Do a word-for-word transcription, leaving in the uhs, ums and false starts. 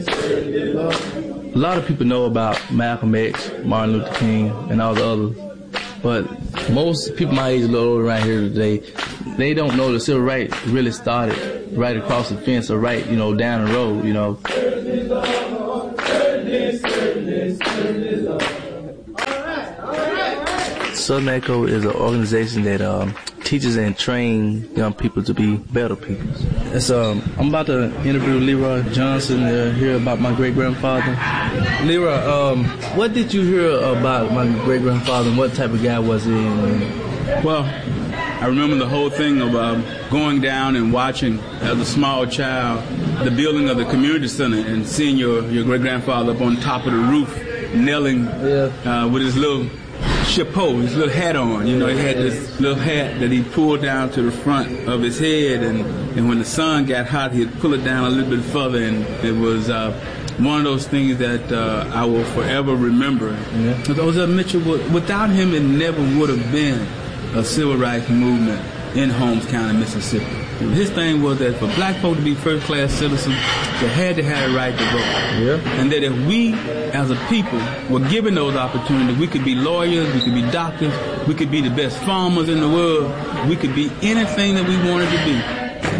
A lot of people know about Malcolm X, Martin Luther King, and all the others, but most people my age, a little older around here today, they don't know the civil rights really started right across the fence or right, you know, down the road, you know. Southern Echo is an organization that um, teaches and trains young people to be better people. It's, um, I'm about to interview Leroy Johnson to hear about my great-grandfather. Leroy, um, what did you hear about my great-grandfather and what type of guy was he? Well, I remember the whole thing of uh, going down and watching as a small child the building of the community center and seeing your, your great-grandfather up on top of the roof, kneeling yeah. uh, with his little chapeau, his little hat on. You know, he had this little hat that he pulled down to the front of his head, and, and when the sun got hot, he'd pull it down a little bit further, and it was uh, one of those things that uh, I will forever remember. Yeah. Because Mitchell, without him, it never would have been a civil rights movement in Holmes County, Mississippi. His thing was that for black folk to be first-class citizens, they had to have a right to vote. Yeah. And that if we, as a people, were given those opportunities, we could be lawyers, we could be doctors, we could be the best farmers in the world, we could be anything that we wanted to be.